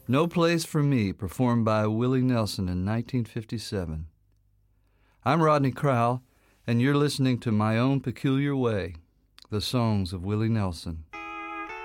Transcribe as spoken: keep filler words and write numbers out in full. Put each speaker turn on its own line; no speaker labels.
No Place for Me, performed by Willie Nelson in nineteen fifty-seven. I'm Rodney Crowell, and you're listening to My Own Peculiar Way, the songs of Willie Nelson.